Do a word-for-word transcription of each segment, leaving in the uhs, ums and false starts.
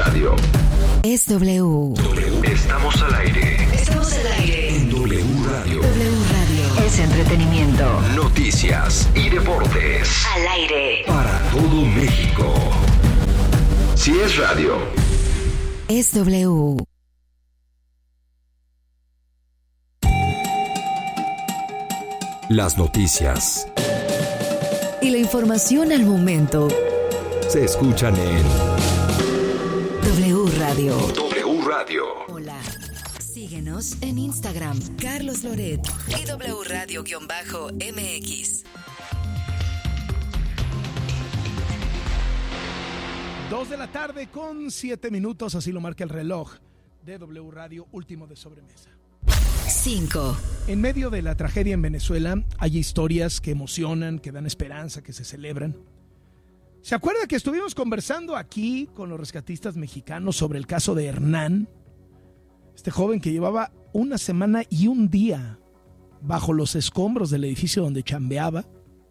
Radio. Es W. W. Estamos al aire. Estamos al aire. En W Radio. W Radio. Es entretenimiento. Noticias y deportes. Al aire. Para todo México. Si es radio. Es W. Las noticias. Y la información al momento. Se escuchan en W Radio. W Radio. Hola. Síguenos en Instagram, Carlos Loret y W Radio-M X. Dos de la tarde con siete minutos, así lo marca el reloj de W Radio, último de sobremesa. Cinco. En medio de la tragedia en Venezuela hay historias que emocionan, que dan esperanza, que se celebran. ¿Se acuerda que estuvimos conversando aquí con los rescatistas mexicanos sobre el caso de Hernán? Este joven que llevaba una semana y un día bajo los escombros del edificio donde chambeaba.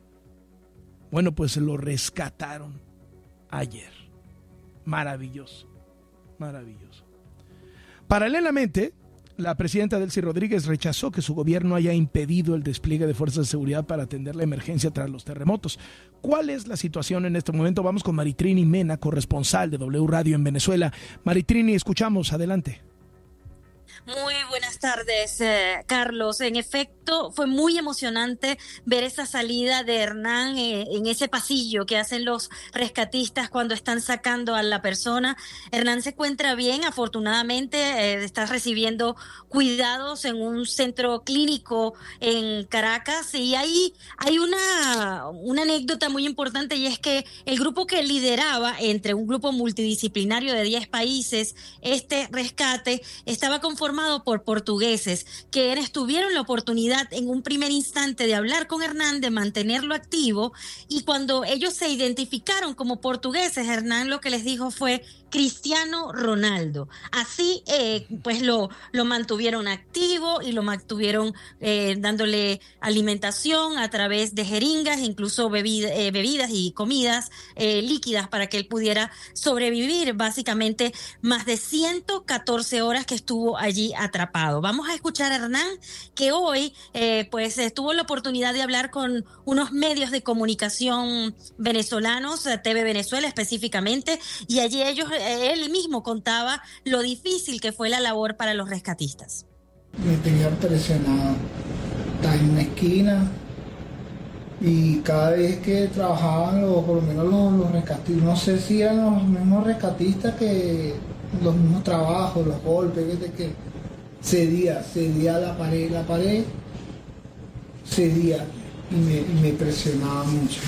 Bueno, pues lo rescataron ayer. Maravilloso, maravilloso. Paralelamente, la presidenta Delcy Rodríguez rechazó que su gobierno haya impedido el despliegue de fuerzas de seguridad para atender la emergencia tras los terremotos. ¿Cuál es la situación en este momento? Vamos con Maritrini Mena, corresponsal de W Radio en Venezuela. Maritrini, escuchamos, adelante. Muy buenas tardes, eh, Carlos. En efecto, fue muy emocionante ver esa salida de Hernán eh, en ese pasillo que hacen los rescatistas cuando están sacando a la persona. Hernán se encuentra bien, afortunadamente, eh, está recibiendo cuidados en un centro clínico en Caracas. Y ahí hay una, una anécdota muy importante, y es que el grupo que lideraba, entre un grupo multidisciplinario de diez países, este rescate estaba conformado por portugueses, que tuvieron la oportunidad en un primer instante de hablar con Hernán, de mantenerlo activo, y cuando ellos se identificaron como portugueses, Hernán lo que les dijo fue Cristiano Ronaldo. Así eh, pues lo, lo mantuvieron activo y lo mantuvieron eh, dándole alimentación a través de jeringas, incluso bebida, eh, bebidas y comidas eh, líquidas para que él pudiera sobrevivir básicamente más de ciento catorce horas que estuvo allí atrapado. Vamos a escuchar a Hernán, que hoy eh, pues eh, tuvo la oportunidad de hablar con unos medios de comunicación venezolanos, T V Venezuela específicamente, y allí ellos él mismo contaba lo difícil que fue la labor para los rescatistas. Me tenía presionado, estaba en una esquina y cada vez que trabajaban, los, por lo menos los, los rescatistas, no sé si eran los mismos rescatistas que los mismos trabajos, los golpes, que, que cedía, cedía la pared, la pared cedía y me, y me presionaba mucho.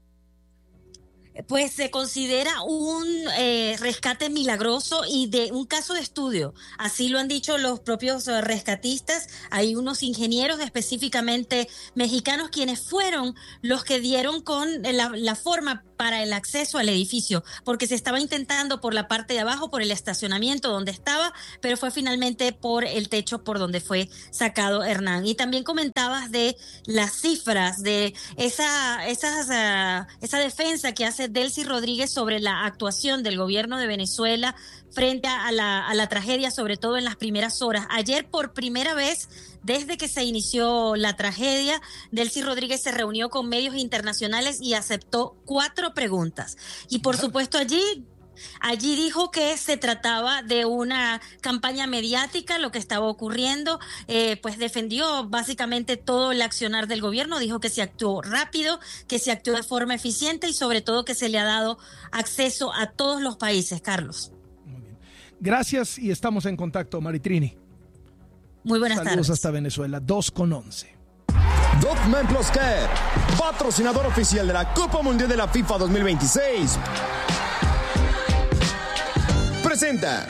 Pues se considera un eh, rescate milagroso y de un caso de estudio. Así lo han dicho los propios eh, rescatistas. Hay unos ingenieros específicamente mexicanos quienes fueron los que dieron con la, la forma para el acceso al edificio, porque se estaba intentando por la parte de abajo, por el estacionamiento donde estaba, pero fue finalmente por el techo por donde fue sacado Hernán. Y también comentabas de las cifras, de esa, esas, uh, esa defensa que hace Delcy Rodríguez sobre la actuación del gobierno de Venezuela frente a la, a la tragedia, sobre todo en las primeras horas. Ayer, por primera vez desde que se inició la tragedia, Delcy Rodríguez se reunió con medios internacionales y aceptó cuatro preguntas. Y por supuesto allí... Allí dijo que se trataba de una campaña mediática, lo que estaba ocurriendo, eh, pues defendió básicamente todo el accionar del gobierno, dijo que se actuó rápido, que se actuó de forma eficiente y sobre todo que se le ha dado acceso a todos los países, Carlos. Muy bien. Gracias y estamos en contacto, Maritrini. Muy buenas tardes. Saludos hasta Venezuela, dos con once. Document Plus Care, patrocinador oficial de la Copa Mundial de la FIFA dos mil veintiséis. Presenta.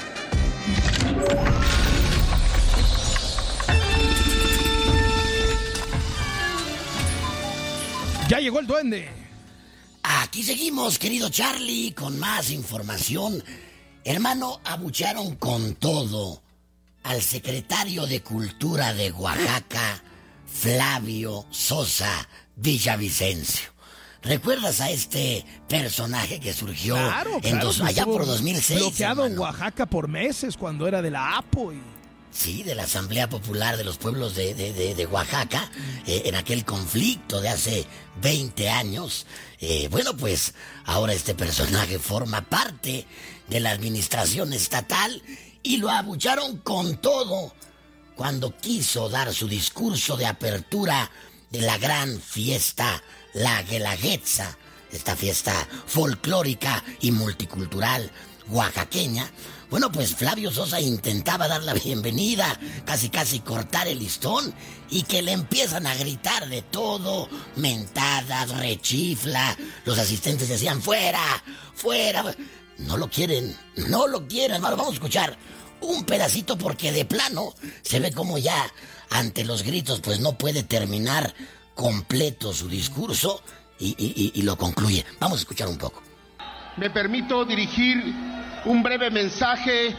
Ya llegó el duende. Aquí seguimos, querido Charlie, con más información. Hermano, abuchearon con todo al secretario de Cultura de Oaxaca, Flavio Sosa Villavicencio. ¿Recuerdas a este personaje que surgió Claro, en claro, dos, que allá estuvo por dos mil seis? bloqueado en hermano? Oaxaca por meses cuando era de la A P O. Y... Sí, de la Asamblea Popular de los Pueblos de, de, de, de Oaxaca, eh, en aquel conflicto de hace veinte años. Eh, bueno, pues ahora este personaje forma parte de la administración estatal y lo abucharon con todo cuando quiso dar su discurso de apertura de la gran fiesta, la Guelaguetza, esta fiesta folclórica y multicultural oaxaqueña. Bueno, pues Flavio Sosa intentaba dar la bienvenida, casi casi cortar el listón, y que le empiezan a gritar de todo, mentadas, rechifla. Los asistentes decían, fuera, fuera. No lo quieren, no lo quieren. Ahora vamos a escuchar un pedacito porque de plano se ve como ya ante los gritos pues no puede terminar completo su discurso y, y, y, y lo concluye. Vamos a escuchar un poco. Me permito dirigir un breve mensaje.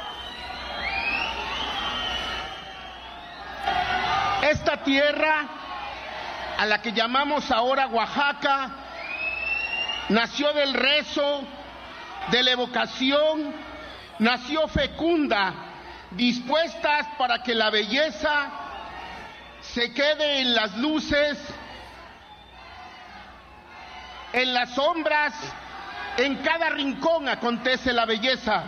Esta tierra, a la que llamamos ahora Oaxaca, nació del rezo, de la evocación, nació fecunda, dispuestas para que la belleza se quede en las luces, en las sombras. En cada rincón acontece la belleza.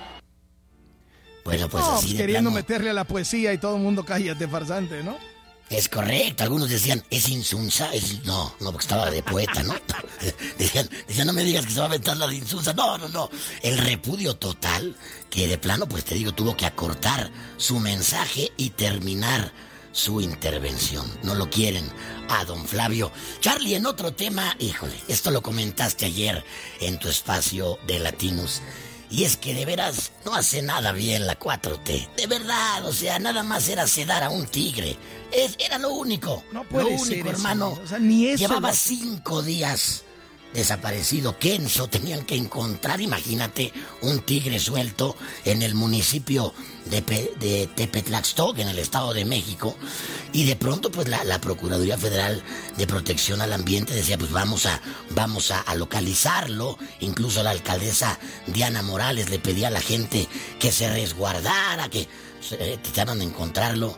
Bueno, pues no, así pues de queriendo plano. meterle a la poesía y todo el mundo cállate, farsante, ¿no? Es correcto, algunos decían, es insunza, es... No, no, porque estaba de poeta, ¿no? Decían, decían, no me digas que se va a aventar la de insunza. No, no, no. El repudio total, que de plano, pues te digo, tuvo que acortar su mensaje y terminar su intervención. No lo quieren a don Flavio. Charlie, en otro tema, híjole, esto lo comentaste ayer en tu espacio de Latinos. Y es que de veras no hace nada bien la cuatro T. De verdad, o sea, nada más era sedar a un tigre. Es, era lo único. No puede lo único, ser eso, hermano. o sea, ni eso Llevaba no- cinco días desaparecido. Kenzo tenían que encontrar, imagínate, un tigre suelto en el municipio de, Pe- de Tepetlaxtoc, en el Estado de México. Y de pronto, pues la, la Procuraduría Federal de Protección al Ambiente decía, pues vamos a, vamos a, a localizarlo. Incluso la alcaldesa Diana Morales le pedía a la gente que se resguardara, que eh, trataban de encontrarlo.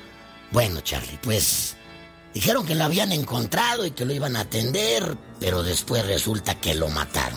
Bueno, Charlie, pues dijeron que lo habían encontrado y que lo iban a atender, pero después resulta que lo mataron.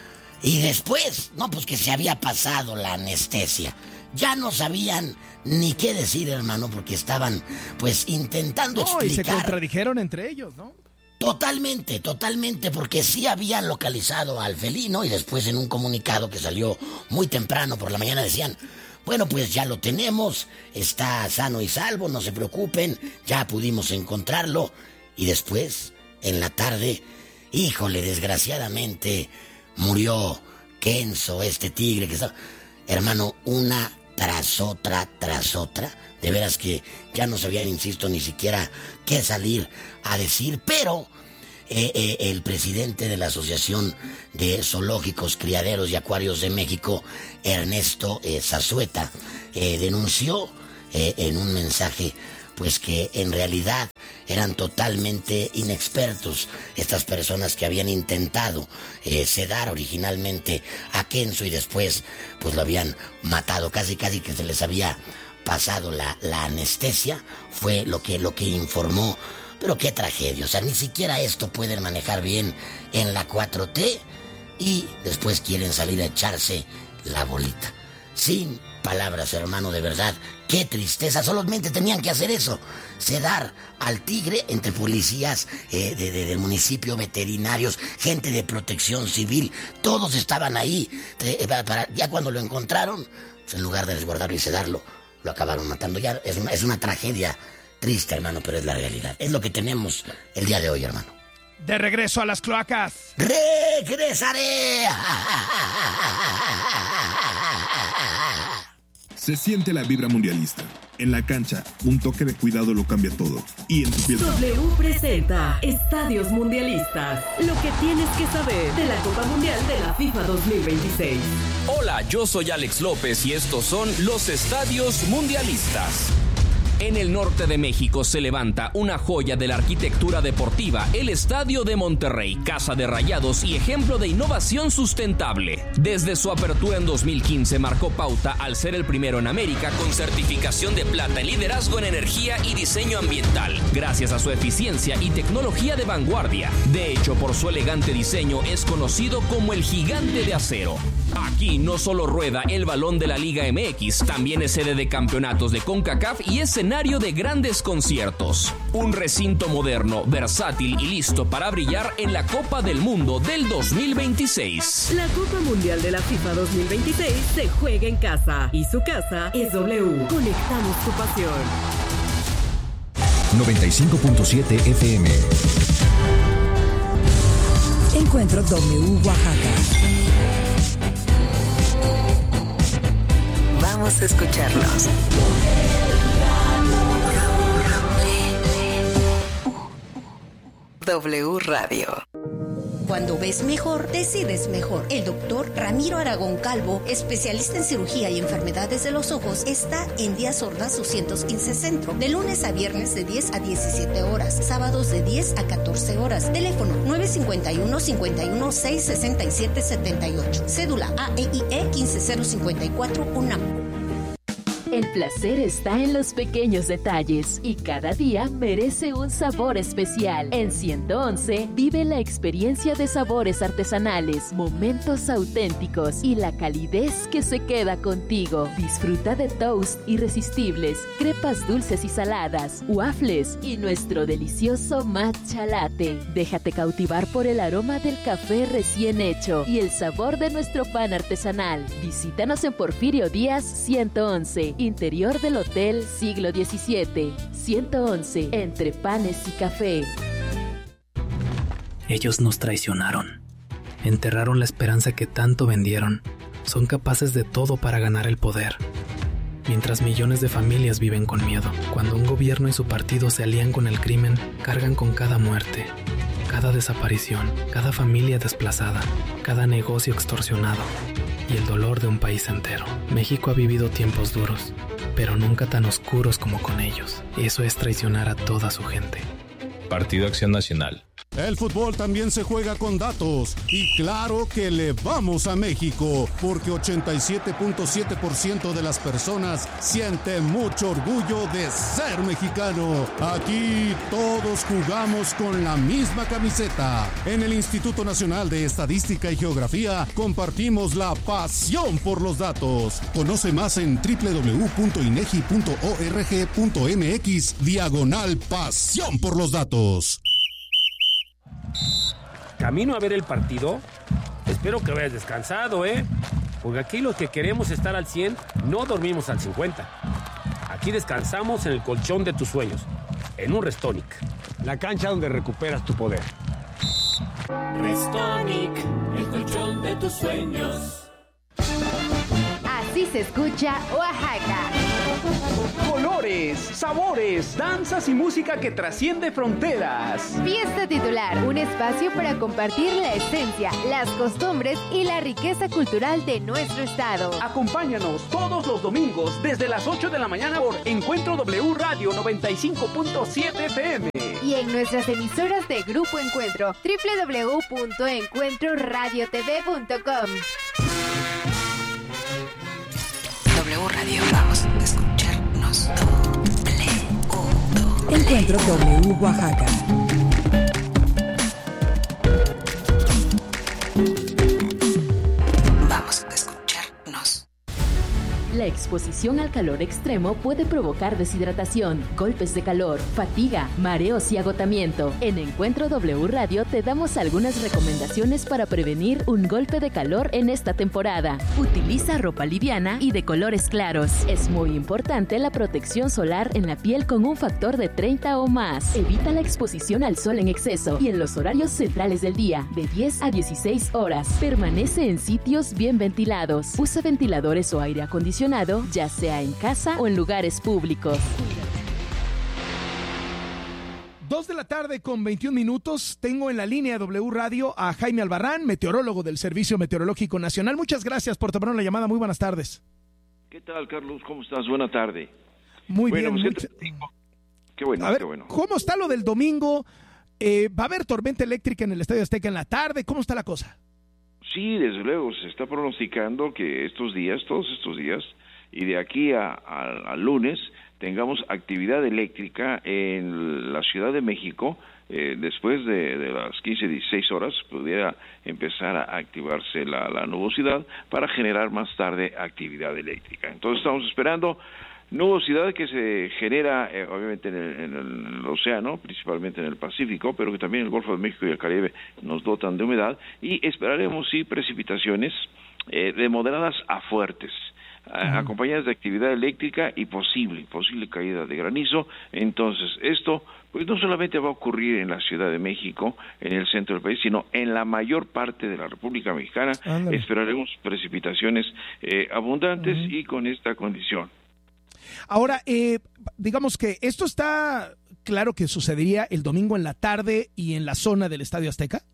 Y después, no, pues que se había pasado la anestesia. Ya no sabían ni qué decir, hermano, porque estaban, pues, intentando No, y se explicar. contradijeron entre ellos, ¿no? Totalmente, totalmente, porque sí habían localizado al felino y después en un comunicado que salió muy temprano por la mañana decían, bueno, pues ya lo tenemos, está sano y salvo, no se preocupen, ya pudimos encontrarlo. Y después, en la tarde, híjole, desgraciadamente, murió Kenzo, este tigre que está... Hermano, una tras otra, tras otra. De veras que ya no sabían, insisto, ni siquiera qué salir a decir, pero... Eh, eh, el presidente de la Asociación de Zoológicos, Criaderos y Acuarios de México, Ernesto eh, Zazueta, eh, denunció eh, en un mensaje pues que en realidad eran totalmente inexpertos estas personas que habían intentado eh, sedar originalmente a Kenzo y después pues lo habían matado, casi casi que se les había pasado la, la anestesia, fue lo que, lo que informó. Pero qué tragedia, o sea, ni siquiera esto pueden manejar bien en la cuatro T y después quieren salir a echarse la bolita. Sin palabras, hermano, de verdad, qué tristeza, solamente tenían que hacer eso, sedar al tigre entre policías eh, de, de, del municipio, veterinarios, gente de protección civil, todos estaban ahí, eh, para, para, ya cuando lo encontraron, pues en lugar de resguardarlo y sedarlo, lo acabaron matando. Ya es una, es una tragedia. Triste, hermano, pero es la realidad. Es lo que tenemos el día de hoy, hermano. De regreso a las cloacas. ¡Regresaré! Se siente la vibra mundialista. En la cancha, un toque de cuidado lo cambia todo. Y en tu piel... W presenta Estadios Mundialistas. Lo que tienes que saber de la Copa Mundial de la FIFA dos mil veintiséis. Hola, yo soy Alex López y estos son los Estadios Mundialistas. En el norte de México se levanta una joya de la arquitectura deportiva, el Estadio de Monterrey, casa de Rayados y ejemplo de innovación sustentable. Desde su apertura en dos mil quince marcó pauta al ser el primero en América con certificación de plata en liderazgo en energía y diseño ambiental, gracias a su eficiencia y tecnología de vanguardia. De hecho, por su elegante diseño es conocido como el Gigante de Acero. Aquí no solo rueda el balón de la Liga M X, también es sede de campeonatos de CONCACAF y escenario de grandes conciertos. Un recinto moderno, versátil y listo para brillar en la Copa del Mundo del dos mil veintiséis. La Copa Mundial de la FIFA dos mil veintiséis se juega en casa y su casa es W. Conectamos tu pasión. noventa y cinco punto siete F M. Encuentro W Oaxaca. Vamos a escucharnos. W Radio. Cuando ves mejor, decides mejor. El doctor Ramiro Aragón Calvo, especialista en cirugía y enfermedades de los ojos, está en Díaz Ordaz doscientos quince Centro, de lunes a viernes de diez a diecisiete horas, sábados de diez a catorce horas. Teléfono nueve cinco uno, cinco uno seis, seis siete siete ocho. Cédula A E I E quince cero cincuenta y cuatro UNAM. El placer está en los pequeños detalles y cada día merece un sabor especial. En ciento once vive la experiencia de sabores artesanales, momentos auténticos y la calidez que se queda contigo. Disfruta de toast irresistibles, crepas dulces y saladas, waffles y nuestro delicioso matcha latte. Déjate cautivar por el aroma del café recién hecho y el sabor de nuestro pan artesanal. Visítanos en Porfirio Díaz ciento once. Interior del Hotel Siglo diecisiete. ciento once, entre panes y café. Ellos nos traicionaron. Enterraron la esperanza que tanto vendieron. Son capaces de todo para ganar el poder. Mientras millones de familias viven con miedo. Cuando un gobierno y su partido se alían con el crimen, cargan con cada muerte, cada desaparición, cada familia desplazada, cada negocio extorsionado y el dolor de un país entero. México ha vivido tiempos duros, pero nunca tan oscuros como con ellos. Eso es traicionar a toda su gente. Partido Acción Nacional. El fútbol también se juega con datos y claro que le vamos a México porque ochenta y siete punto siete por ciento de las personas sienten mucho orgullo de ser mexicano. Aquí todos jugamos con la misma camiseta. En el Instituto Nacional de Estadística y Geografía compartimos la pasión por los datos. Conoce más en doble u doble u doble u punto inegi punto org punto m x diagonal pasión por los datos. Camino a ver el partido. Espero que vayas descansado, ¿eh? Porque aquí los que queremos estar al cien no dormimos al cincuenta. Aquí descansamos en el colchón de tus sueños, en un Restonic. La cancha donde recuperas tu poder. Restonic, el colchón de tus sueños. Así se escucha Oaxaca. Colores, sabores, danzas y música que trasciende fronteras. Fiesta Titular, un espacio para compartir la esencia, las costumbres y la riqueza cultural de nuestro estado. Acompáñanos todos los domingos desde las ocho de la mañana por Encuentro W Radio noventa y cinco punto siete F M. Y en nuestras emisoras de Grupo Encuentro, doble u doble u doble u punto encuentro radio t v punto com. W Radio, vamos a escucharnos. Encuentro W Oaxaca. Vamos a escucharnos. La exposición al calor extremo puede provocar deshidratación, golpes de calor, fatiga, mareos y agotamiento. En Encuentro W Radio te damos algunas recomendaciones para prevenir un golpe de calor en esta temporada. Utiliza ropa liviana y de colores claros. Es muy importante la protección solar en la piel con un factor de treinta o más. Evita la exposición al sol en exceso y en los horarios centrales del día, de diez a dieciséis horas. Permanece en sitios bien ventilados. Usa ventiladores o aire acondicionado, ya sea en casa o en lugares públicos. Dos de la tarde con veintiún minutos. Tengo en la línea de W Radio a Jaime Albarrán, meteorólogo del Servicio Meteorológico Nacional. Muchas gracias por tomar la llamada. Muy buenas tardes. ¿Qué tal, Carlos? ¿Cómo estás? Buena tarde. Muy bueno, bien. Pues, muy... Qué bueno, a ver, qué bueno. ¿cómo está lo del domingo? Eh, ¿Va a haber tormenta eléctrica en el Estadio Azteca en la tarde? ¿Cómo está la cosa? Sí, desde luego, se está pronosticando que estos días, todos estos días, y de aquí a, a, a lunes, tengamos actividad eléctrica en la Ciudad de México. Eh, después de, de las quince, dieciséis horas, pudiera empezar a activarse la, la nubosidad para generar más tarde actividad eléctrica. Entonces estamos esperando nubosidad que se genera eh, obviamente en el, en el océano, principalmente en el Pacífico, pero que también el Golfo de México y el Caribe nos dotan de humedad, y esperaremos sí precipitaciones eh, de moderadas a fuertes, uh-huh. acompañadas de actividad eléctrica y posible, posible caída de granizo. Entonces esto pues no solamente va a ocurrir en la Ciudad de México, en el centro del país, sino en la mayor parte de la República Mexicana. Ándale. Esperaremos precipitaciones eh, abundantes uh-huh. y con esta condición. Ahora, eh, digamos que esto está claro que sucedería el domingo en la tarde y en la zona del Estadio Azteca.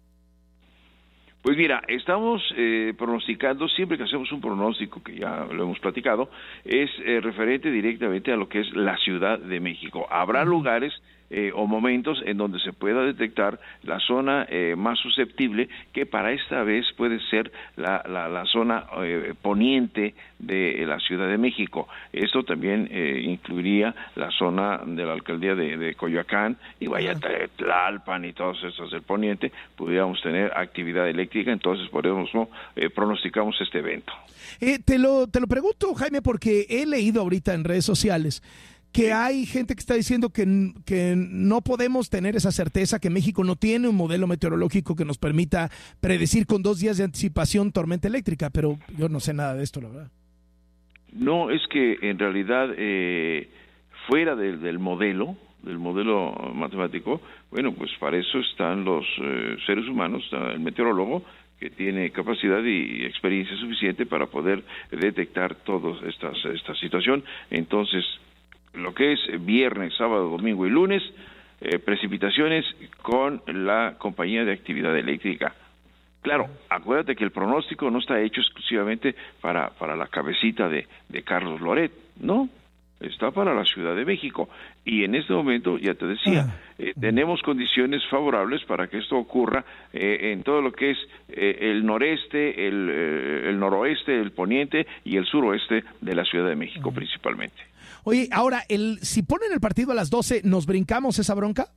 Pues mira, estamos eh, pronosticando, siempre que hacemos un pronóstico, que ya lo hemos platicado, es eh, referente directamente a lo que es la Ciudad de México. Habrá lugares eh, o momentos en donde se pueda detectar la zona eh, más susceptible, que para esta vez puede ser la, la, la zona eh, poniente de la Ciudad de México. Esto también eh, incluiría la zona de la alcaldía de, de Coyoacán y vaya Tlalpan y todos esos del poniente, pudiéramos tener actividad eléctrica. Entonces por eso eh, pronosticamos este evento. Eh, te lo te lo pregunto, Jaime, porque he leído ahorita en redes sociales que hay gente que está diciendo que, que no podemos tener esa certeza, que México no tiene un modelo meteorológico que nos permita predecir con dos días de anticipación tormenta eléctrica, pero yo no sé nada de esto, la verdad. No, es que en realidad eh, fuera del, del modelo, del modelo matemático, bueno, pues para eso están los eh, seres humanos, está el meteorólogo, que tiene capacidad y experiencia suficiente para poder detectar toda esta, esta situación. Entonces, lo que es viernes, sábado, domingo y lunes, eh, precipitaciones con la compañía de actividad eléctrica. Claro, acuérdate que el pronóstico no está hecho exclusivamente para, para la cabecita de, de Carlos Loret, ¿no? Está para la Ciudad de México. Y en este momento, ya te decía, eh, tenemos condiciones favorables para que esto ocurra eh, en todo lo que es eh, el noreste, el, eh, el noroeste, el poniente y el suroeste de la Ciudad de México, uh-huh. principalmente. Oye, ahora, el, si ponen el partido a las doce, ¿nos brincamos esa bronca?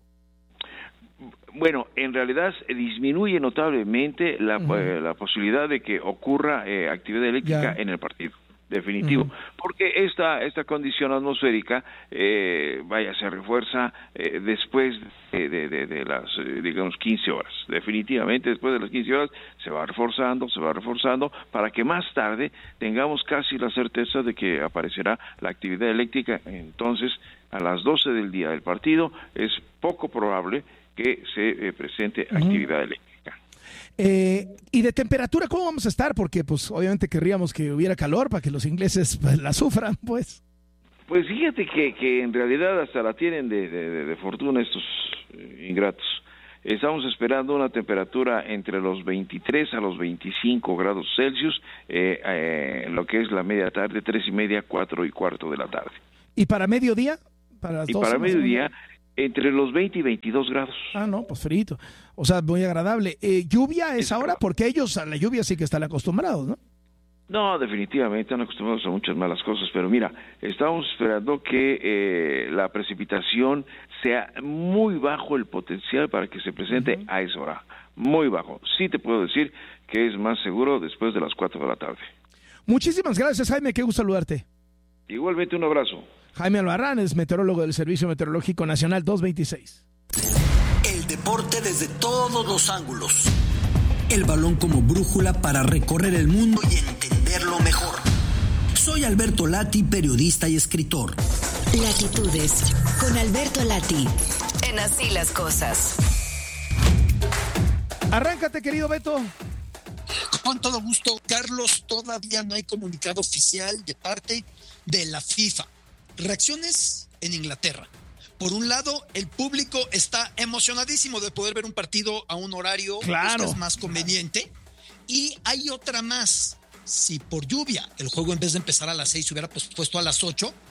Bueno, en realidad disminuye notablemente la, uh-huh. eh, la posibilidad de que ocurra eh, actividad eléctrica yeah. en el partido. Definitivo, uh-huh. porque esta esta condición atmosférica eh, vaya se refuerza eh, después de, de, de, de las eh, digamos quince horas. Definitivamente después de las quince horas se va reforzando, se va reforzando para que más tarde tengamos casi la certeza de que aparecerá la actividad eléctrica. Entonces, a las doce del día del partido es poco probable que se eh, presente uh-huh. actividad eléctrica. Eh, y de temperatura, ¿cómo vamos a estar? Porque pues obviamente querríamos que hubiera calor para que los ingleses pues, la sufran, pues. Pues fíjate que, que en realidad hasta la tienen de, de, de fortuna estos eh, ingratos. Estamos esperando una temperatura entre los veintitrés a los veinticinco grados Celsius, eh, eh, lo que es la media tarde, tres y media, cuatro y cuarto de la tarde. ¿Y para mediodía? Para las y doce, para mediodía, entre los veinte y veintidós grados. Ah, no, pues frito. O sea, muy agradable. Eh, ¿Lluvia es, es ahora? Claro. Porque ellos a la lluvia sí que están acostumbrados, ¿no? No, definitivamente están acostumbrados a muchas malas cosas, pero mira, estamos esperando que eh, la precipitación sea muy bajo el potencial para que se presente uh-huh. a esa hora. Muy bajo. Sí te puedo decir que es más seguro después de las cuatro de la tarde. Muchísimas gracias, Jaime. Qué gusto saludarte. Igualmente, un abrazo. Jaime Albarrán es meteorólogo del Servicio Meteorológico Nacional doscientos veintiséis. El deporte desde todos los ángulos. El balón como brújula para recorrer el mundo y entenderlo mejor. Soy Alberto Lati, periodista y escritor. Latitudes con Alberto Lati. En Así las Cosas. Arráncate, querido Beto. Con todo gusto, Carlos. Todavía no hay comunicado oficial de parte de la FIFA. Reacciones en Inglaterra. Por un lado, el público está emocionadísimo de poder ver un partido a un horario claro. pues, que es más conveniente. Y hay otra más. Si por lluvia el juego en vez de empezar a las seis se hubiera pues, puesto a las ocho,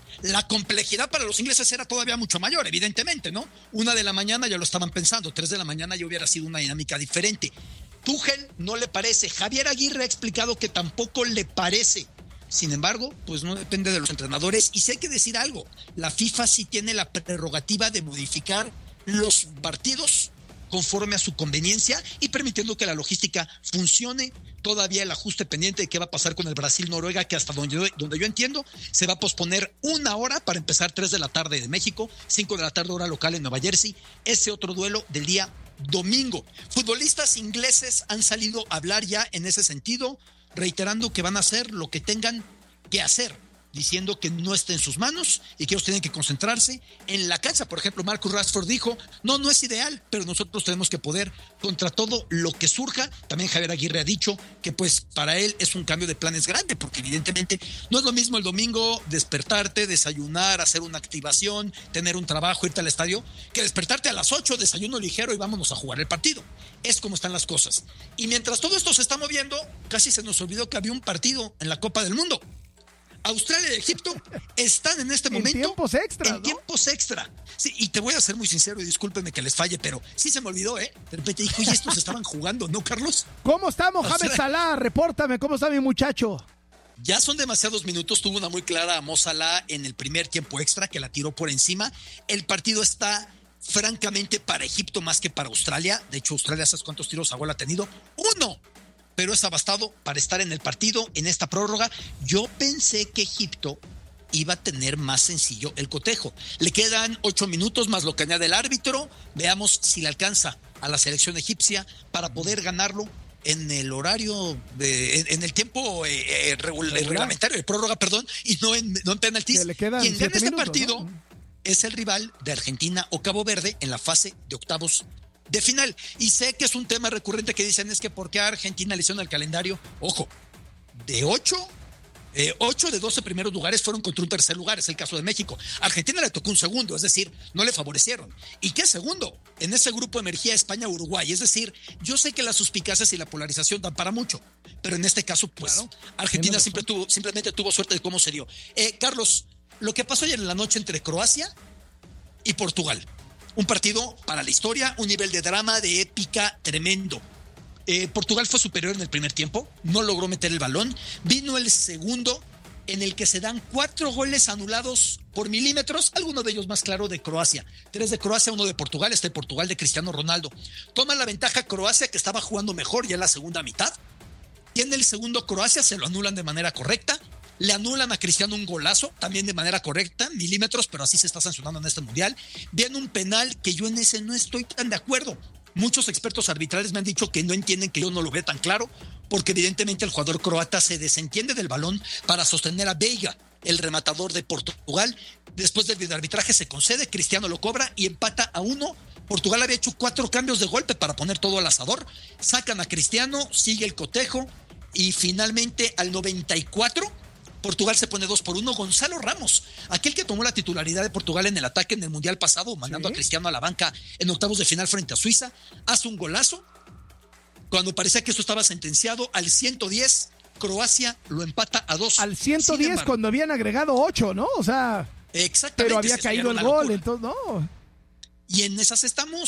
La complejidad para los ingleses era todavía mucho mayor, evidentemente, ¿no? Una de la mañana ya lo estaban pensando, tres de la mañana ya hubiera sido una dinámica diferente. Tuchel no le parece, Javier Aguirre ha explicado que tampoco le parece. Sin embargo, pues no depende de los entrenadores. Y si hay que decir algo, la FIFA sí tiene la prerrogativa de modificar los partidos conforme a su conveniencia y permitiendo que la logística funcione. Todavía el ajuste pendiente de qué va a pasar con el Brasil-Noruega, que hasta donde yo, donde yo entiendo se va a posponer una hora para empezar tres de la tarde de México, cinco de la tarde hora local en Nueva Jersey, ese otro duelo del día domingo. Futbolistas ingleses han salido a hablar ya en ese sentido, reiterando que van a hacer lo que tengan que hacer, diciendo que no está en sus manos y que ellos tienen que concentrarse en la cancha. Por ejemplo, Marcus Rashford dijo, no, no es ideal, pero nosotros tenemos que poder contra todo lo que surja. También Javier Aguirre ha dicho que pues para él es un cambio de planes grande, porque evidentemente no es lo mismo el domingo despertarte, desayunar, hacer una activación, tener un trabajo, irte al estadio, que despertarte a las ocho, desayuno ligero y vámonos a jugar el partido. Es como están las cosas. Y mientras todo esto se está moviendo, casi se nos olvidó que había un partido en la Copa del Mundo. Australia y Egipto están en este momento en tiempos extra, en ¿no? tiempos extra. Sí, y te voy a ser muy sincero y discúlpenme que les falle, pero sí se me olvidó, ¿eh? De repente dije, oye, estos estaban jugando, ¿no, Carlos? ¿Cómo está Mohamed Australia... Salah? Repórtame, ¿cómo está mi muchacho? Ya son demasiados minutos, tuvo una muy clara a Mo Salah en el primer tiempo extra que la tiró por encima. El partido está francamente para Egipto más que para Australia. De hecho, Australia, ¿sabes cuántos tiros a gol ha tenido? ¡Uno! Pero es abastado para estar en el partido, en esta prórroga. Yo pensé que Egipto iba a tener más sencillo el cotejo. Le quedan ocho minutos más lo que añade el árbitro. Veamos si le alcanza a la selección egipcia para poder ganarlo en el horario, de, en, en el tiempo eh, regul- reglamentario de prórroga, perdón, y no en, no en penaltis. Quien gana este minutos, partido ¿no? es el rival de Argentina o Cabo Verde en la fase de octavos de final. Y sé que es un tema recurrente que dicen es que ¿por qué a Argentina le hicieron el calendario? Ojo, de ocho, eh, ocho de doce primeros lugares fueron contra un tercer lugar, es el caso de México. A Argentina le tocó un segundo, es decir, no le favorecieron. ¿Y qué segundo? En ese grupo emergía España-Uruguay, es decir, yo sé que las suspicacias y la polarización dan para mucho, pero en este caso, pues, claro, Argentina siempre tuvo, simplemente tuvo suerte de cómo se dio. Eh, Carlos, lo que pasó ayer en la noche entre Croacia y Portugal. Un partido para la historia, un nivel de drama, de épica tremendo. Eh, Portugal fue superior en el primer tiempo, no logró meter el balón. Vino el segundo, en el que se dan cuatro goles anulados por milímetros, alguno de ellos más claro de Croacia. Tres de Croacia, uno de Portugal, este Portugal de Cristiano Ronaldo. Toma la ventaja Croacia, que estaba jugando mejor ya en la segunda mitad. Tiene el segundo Croacia, se lo anulan de manera correcta. Le anulan a Cristiano un golazo, también de manera correcta, milímetros, pero así se está sancionando en este mundial. Viene un penal que yo en ese no estoy tan de acuerdo. Muchos expertos arbitrales me han dicho que no entienden que yo no lo veo tan claro, porque evidentemente el jugador croata se desentiende del balón para sostener a Veiga, el rematador de Portugal. Después del videoarbitraje se concede, Cristiano lo cobra y empata a uno. Portugal había hecho cuatro cambios de golpe para poner todo al asador. Sacan a Cristiano, sigue el cotejo y finalmente al noventa y cuatro... Portugal se pone dos por uno. Gonzalo Ramos, aquel que tomó la titularidad de Portugal en el ataque en el Mundial pasado, mandando ¿Sí? a Cristiano a la banca en octavos de final frente a Suiza, hace un golazo. Cuando parecía que esto estaba sentenciado, al ciento diez, Croacia lo empata a dos. Al ciento diez embargo, cuando habían agregado ocho, ¿no? O sea, exactamente, pero había caído el gol, locura. Entonces no. Y en esas estamos,